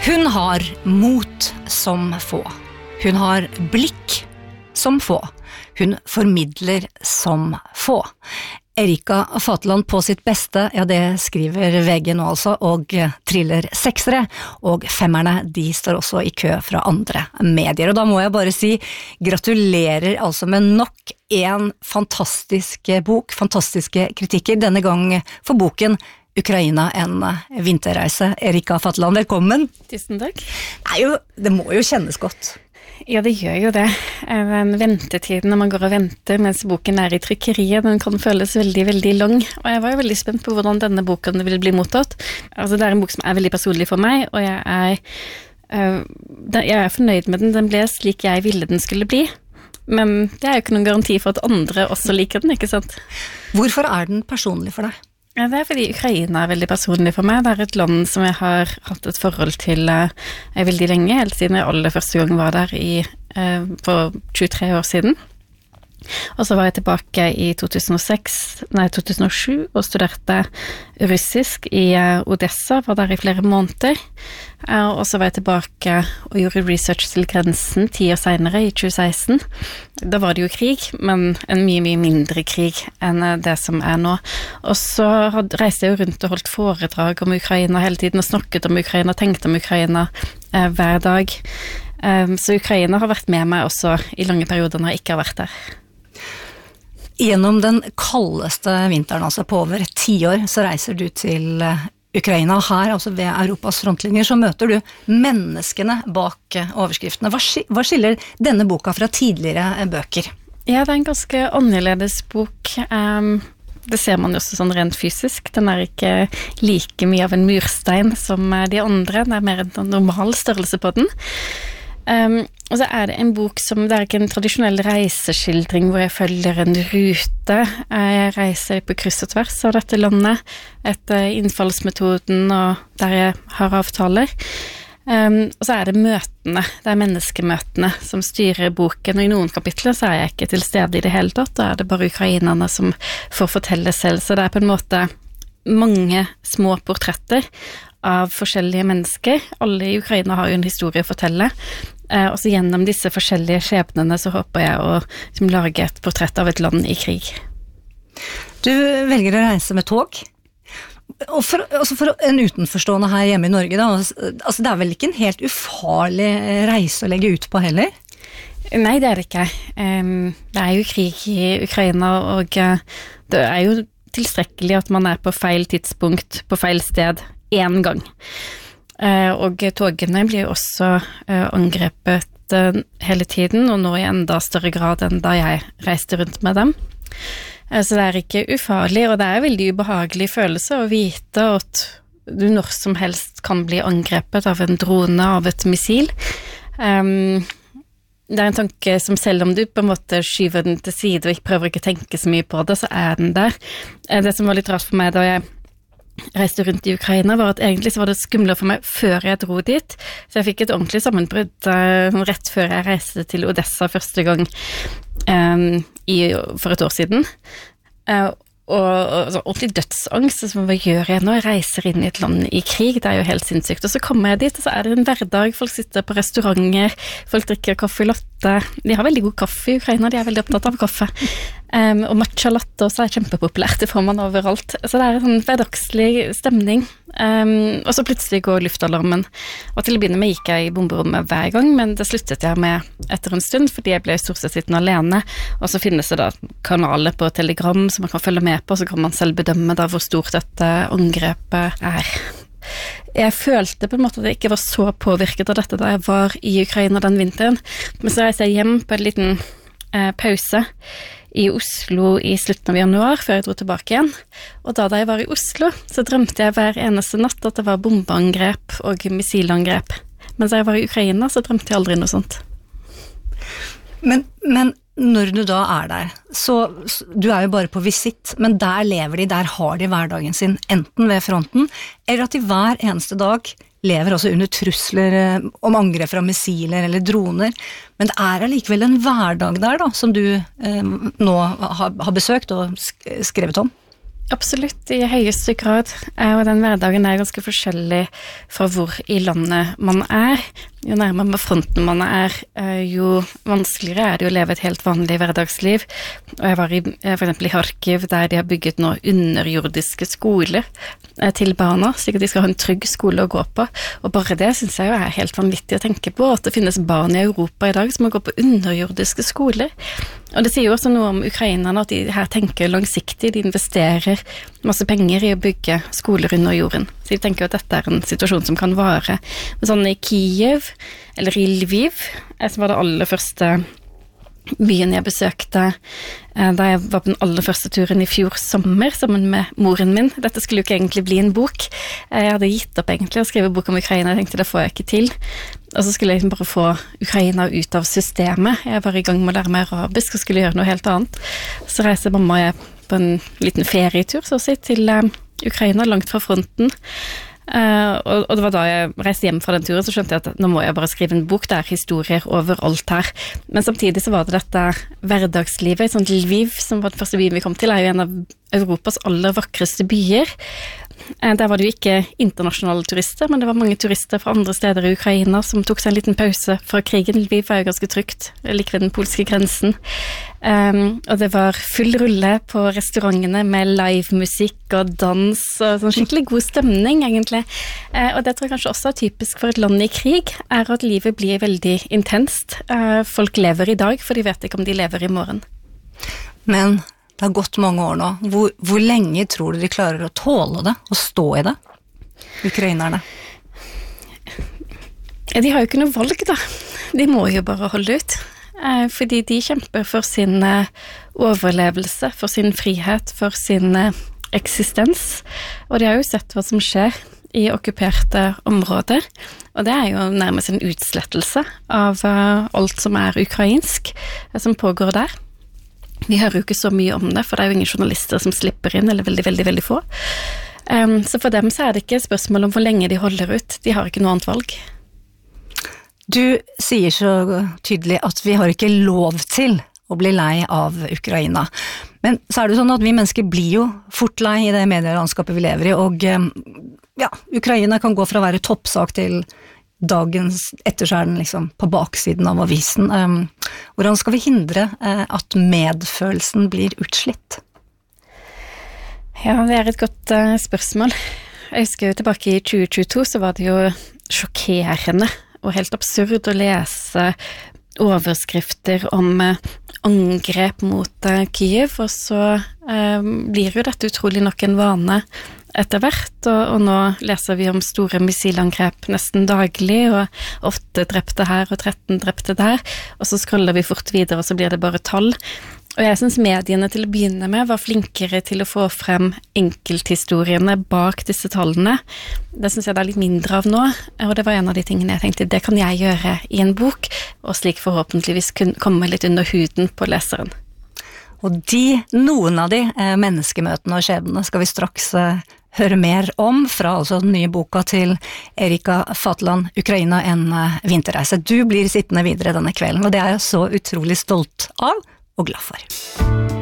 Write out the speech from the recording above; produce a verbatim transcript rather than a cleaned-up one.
Hun har mot som få. Hun har blikk som få. Hun formidler som få. Erika Fateland på sitt beste, ja det skriver V G nå altså, og triller seksere, og femmerne de står også i kø fra andre medier. Og da må jeg bare si gratulerer altså med nok en fantastisk bok, fantastiske kritikker, denne gang for boken Ukraina, en vinterreise. Erika Fateland, velkommen. Tusen takk. Det, jo, det må jo kjennes godt. Ja, det gjør jo det. Den ventetiden når man går og venter mens boken er i trykkeriet, den kan føles veldig, veldig lang. Og jeg var jo veldig spent på hvordan denne boken ville bli mottatt. Altså, det er en bok som er veldig personlig for meg, og jeg er, uh, jeg er fornøyd med den. Den ble slik jeg ville den skulle bli. Men det er jo ikke noen garanti for at andre også liker den, ikke sant? Hvorfor er den personlig for deg? Ja, det er fordi Ukraina er veldig personlig for meg. Det er et land som jeg har hatt et forhold til uh, veldig lenge, helt siden jeg aller første gang var der i, uh, for tjuetre år siden. Og så var jeg tilbake i to tusen og seks, nei, to tusen og sju og studerte russisk i uh, Odessa, var der i flere måneder. Uh, og så var jeg tilbake og gjorde research til grensen ti år senere, i tjue seksten. Da var det jo krig, men en mye, mye mindre krig enn uh, det som er nå. Og så had, reiste jeg jo rundt og holdt foredrag om Ukraina hele tiden, og snakket om Ukraina, tenkte om Ukraina uh, hver dag. Um, så Ukraina har vært med meg også i lange perioder når jeg ikke har vært der. Gjennom den kaldeste vinteren, altså på over ti år, så reiser du til Ukraina. Her, altså ved Europas frontlinjer, så møter du menneskene bak overskriftene. Hva skiller denne boka fra tidligere bøker? Ja, det er en ganske annerledes bok. Um, det ser man jo også sånn rent fysisk. Den er ikke like mye av en murstein som de andre. Det er mer en normal størrelse på den. Um, og så er det en bok som, det er ikke en tradisjonell reiseskildring hvor jeg følger en rute. Jeg reiser på kryss og tvers av dette landet etter innfallsmetoden og der jeg har avtaler. Um, og så er det møtene, det er menneskemøtene som styrer boken, og i noen kapitler så er jeg ikke til stede i det hele tatt, da er det bare ukrainerne som får fortelle selv, så det er på en måte mange små portretter av forskjellige mennesker. Alle i Ukraina har jo en historie å fortelle, eh, og så gjennom disse forskjellige skjebnene så håper jeg å liksom, lage et portrett av et land i krig. Du velger å reise med tog, og for, altså for en utenforstående her hjemme i Norge da, altså det er vel ikke en helt ufarlig reise å legge ut på heller? Nei, det er det ikke. Um, det er jo krig i Ukraina, og det er jo tilstrekkelig at man er på feil tidspunkt, på feil sted, en gang. Uh, og togene blir jo også uh, angrepet uh, hele tiden, og nå i enda større grad enn da jeg reiste rundt med dem. Uh, så det er ikke ufarlig, og det er en veldig ubehagelig følelse å vite at du når som helst kan bli angrepet av en drone, av et missil. Um, det er en tanke som selv om du på en måte skyver den til side og ikke prøver ikke å tenke så mye på det, så er den der. Uh, det som var litt rart for meg da jeg reiste rundt i Ukraina var at egentlig så var det skumlere for meg før jeg dro dit, så jeg fikk et ordentlig sammenbrudd uh, rett før jeg reiste til Odessa første gang um, i, for et år siden. Uh, og, og så ordentlig dødsangst, så hva gjør jeg nå? Jeg reiser inn i et land i krig, det er jo helt sinnssykt. Og så kommer jeg dit, og så er det en hverdag, folk sitter på restauranter, folk drikker kaffe latte, de har veldig god kaffe i Ukraina, de er veldig opptatt av kaffe. Um, og matcha latte også er kjempepopulært, det får man overalt. Så det er en sånn hverdagslig stemning. Um, og så plutselig går luftalarmen. Og til å begynne med gikk jeg i bomberommet hver gang, men det sluttet jeg med etter en stund, fordi jeg ble stort sett sittende alene. Og så finnes det da kanaler på Telegram som man kan følge med på, så kan man selv bedømme da hvor stort dette angrepet er. Jeg følte på en måte at jeg ikke var så påvirket av dette da jeg var i Ukraina den vinteren. Men så reiste jeg hjem på en liten eh, pause i Oslo i slutten av januar, før jeg dro tilbake igjen. Og da da jeg var i Oslo, så drømte jeg hver eneste natt at det var bombeangrep og missilangrep. Mens jeg var i Ukraina, så drømte jeg aldri noe sånt. Men, men når du da er der, så du er jo bare på visitt, men der lever de, der har de hverdagen sin, enten ved fronten, eller at de hver eneste dag lever også under trusler om angrep fra missiler eller droner, men det er allikevel en hverdag der da, som du eh, nå har, har besøkt og skrevet om. Absolutt, i høyeste grad, og den hverdagen er ganske forskjellig fra hvor i landet man er. Jo nærmere med fronten man er, jo vanskeligere er det å leve et helt vanlig hverdagsliv. Og jeg var i, for eksempel i Kharkiv, der de har bygget nå underjordiske skoler til barna, slik at de skal ha en trygg skole å gå på. Og bare det synes jeg jo er helt vanvittig å tenke på, at det finnes barn i Europa i dag som må gå på underjordiske skoler. Og det sier jo også noe om ukrainerne, at de her tenker langsiktig, de investerer masse penger i å bygge skoler under jorden. Så de tenker jo at dette er en situasjon som kan vare. Men sånn i Kiev, eller i Lviv, som var det aller første byen jeg besøkte da jeg var på den aller første turen i fjor sommer sammen med moren min. Dette skulle jo ikke egentlig bli en bok. Jeg hadde gitt opp egentlig å skrive bok om Ukraina, jeg tenkte det får jeg ikke til. Og så skulle jeg bare få Ukraina ut av systemet. Jeg var i gang med å lære meg arabisk og skulle gjøre noe helt annet. Så reiser mamma og jeg på en liten ferietur så å si, til Ukraina, langt fra fronten. Uh, og, og det var da jeg reiste hjem fra den turen, så skjønte jeg at nå må jeg bare skrive en bok, det er historier overalt her. Men samtidig så var det dette hverdagslivet, et sånt Lviv, som var den første byen vi kom til, er jo en av Europas aller vakreste byer. Uh, der var det jo ikke internasjonale turister, men det var mange turister fra andre steder i Ukraina som tok seg en liten pause fra krigen. Lviv var jo ganske trygt, like ved den polske grensen. Um, og det var full rulle på restaurantene med livemusikk og dans og sånn skikkelig god stemning egentlig. Uh, og det tror jeg kanskje også er typisk for et land i krig, er at livet blir veldig intenst. Uh, folk lever i dag, for de vet ikke om de lever i morgen. Men det har gått mange år nå. Hvor, hvor lenge tror du de klarer å tåle det, å stå i det, ukrainerne? De har jo ikke noe valg da. De må jo bare holde ut. Fordi de kjemper for sin overlevelse, for sin frihet, for sin eksistens. Og de har jo sett hva som skjer i okkuperte områder. Og det er jo nærmest en utslettelse av alt som er ukrainsk, som pågår der. Vi hører jo ikke så mye om det, for det er jo ingen journalister som slipper inn, eller veldig, veldig, veldig få. Um, så for dem så er det ikke spørsmål om hvor lenge de holder ut. De har ikke noe annet valg. Du sier så tydelig at vi har ikke lov til å bli lei av Ukraina. Men så er det sånn at vi mennesker blir jo fort lei i det medielandskapet vi lever i, og ja, Ukraina kan gå fra å være toppsak til dagens etterskjæren liksom på baksiden av avisen. Hvordan skal vi hindre at medfølelsen blir utslitt? Ja, det er et godt uh, spørsmål. Jeg husker jo tilbake i tjue tjueto, så var det jo sjokkerende og helt absurd å lese overskrifter om angrep mot Kiev, og så eh, blir jo dette utrolig nok en vane etter hvert, og, og nå leser vi om store missilangrep nesten daglig, og åtte drepte her og tretten drepte der, og så scroller vi fort videre, og så blir det bare tall. Og jeg synes mediene til å begynne med var flinkere til å få frem enkelthistoriene bak disse tallene. Det synes jeg det er litt mindre av nå, og det var en av de tingene jeg tenkte, det kan jeg gjøre i en bok, og slik forhåpentligvis kunne komme litt under huden på leseren. Og de, noen av de eh, menneskemøtene og skjebnene skal vi straks eh, høre mer om, fra altså den nye boka til Erika Fatland, Ukraina, en eh, vinterreise. Du blir sittende videre denne kvelden, og det er jeg så utrolig stolt av, og glad for.